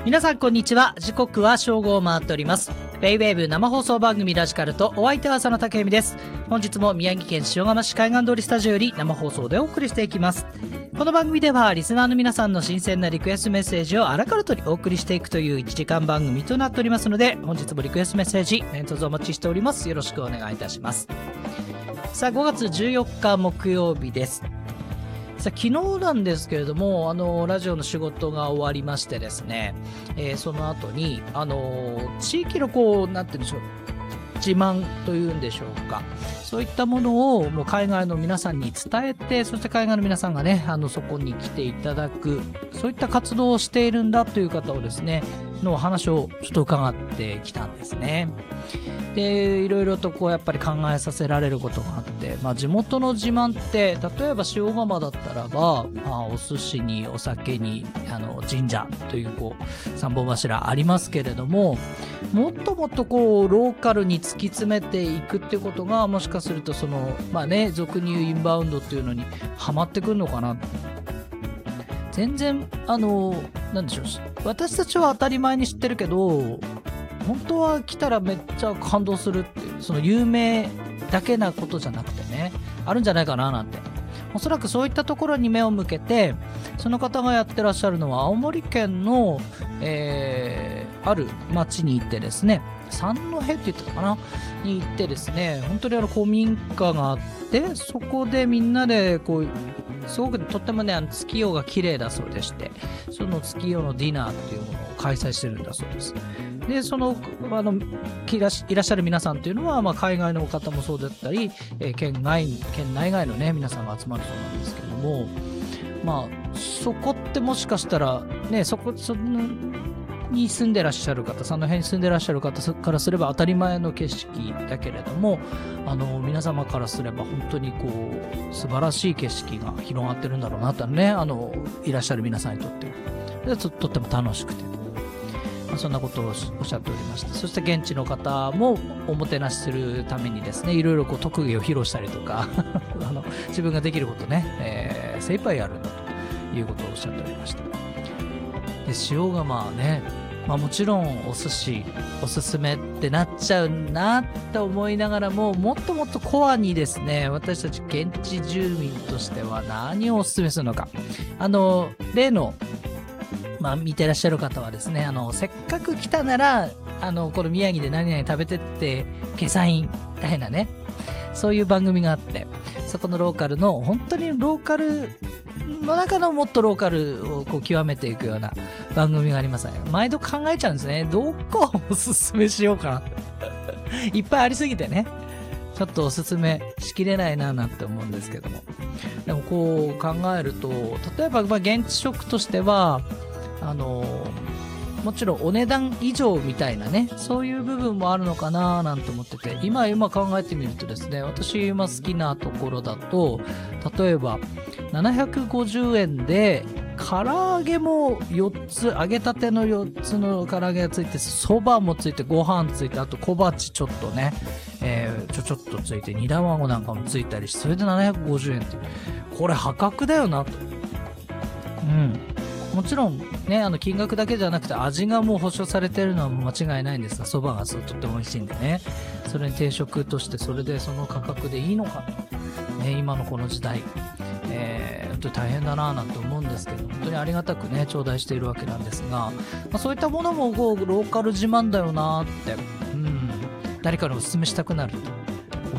皆さんこんにちは。時刻は正午を回っております。ベイウェーブ生放送番組ラジカルとお相手は佐野武美です。本日も宮城県塩釜市海岸通りスタジオより生放送でお送りしていきます。この番組ではリスナーの皆さんの新鮮なリクエストメッセージをアラカルトにお送りしていくという1時間番組となっておりますので、本日もリクエストメッセージ連続お待ちしております。よろしくお願いいたします。さあ、5月14日木曜日です。さあ、昨日なんですけれども、ラジオの仕事が終わりましてですね、その後に地域のなんて言うんでしょう、自慢というんでしょうか、そういったものをもう海外の皆さんに伝えて、そして海外の皆さんがね、そこに来ていただく、そういった活動をしているんだという方をですね、のお話をちょっと伺ってきたんですね。で、いろいろとやっぱり考えさせられることがあって、地元の自慢って、例えば塩釜だったらば、お寿司にお酒に神社という三本柱ありますけれども、もっともっとローカルに突き詰めていくっていうことが、もしかすると俗に言うインバウンドっていうのにハマってくるのかな。全然なんでしょう、私たちは当たり前に知ってるけど、本当は来たらめっちゃ感動するっていう、その有名だけなことじゃなくてね、あるんじゃないかななんて。おそらくそういったところに目を向けて、その方がやってらっしゃるのは青森県の、ある町に行ってですね、三戸って言ったかなに行ってですね、本当に古民家があって、そこでみんなですごくとってもね、月夜が綺麗だそうでして、その月夜のディナーっていうものを開催してるんだそうです。で、いらっしゃる皆さんというのは、海外の方もそうだったり、県内外のね、皆さんが集まるそうなんですけども、そこってもしかしたら、ね、そに住んでらっしゃる方、その辺に住んでらっしゃる方からすれば当たり前の景色だけれども、皆様からすれば本当に素晴らしい景色が広がってるんだろうなとね、いらっしゃる皆さんにとっては。で、とっても楽しくて。そんなことをおっしゃっておりました。そして現地の方もおもてなしするためにですね、いろいろ特技を披露したりとか自分ができることね、精一杯やるんだということをおっしゃっておりました。で、塩釜ね、もちろんお寿司おすすめってなっちゃうなって思いながらも、もっともっとコアにですね、私たち現地住民としては何をおすすめするのか、例の見てらっしゃる方はですね、せっかく来たなら、この宮城で何々食べてって、ケサインみたいなね、そういう番組があって、そこのローカルの、本当にローカルの中のもっとローカルを極めていくような番組がありますね。毎度考えちゃうんですね。どこをおすすめしようかな。いっぱいありすぎてね。ちょっとおすすめしきれないななんて思うんですけども。でも考えると、例えば現地食としては、もちろんお値段以上みたいなね、そういう部分もあるのかななんて思ってて、今考えてみるとですね、私今好きなところだと、例えば750円で唐揚げも4つ、揚げたての4つの唐揚げがついて、そばもついて、ご飯ついて、あと小鉢ちょっとね、ちょっとついて、煮卵なんかもついたりして、それで750円って、これ破格だよなと。もちろんね、金額だけじゃなくて味がもう保証されてるのは間違いないんですが、蕎麦がとっても美味しいんでね、それに定食としてそれでその価格でいいのかと、ね、今のこの時代、本当に大変だなぁなんて思うんですけど、本当にありがたくね頂戴しているわけなんですが、そういったものもローカル自慢だよなーって、誰かにお勧めしたくなると。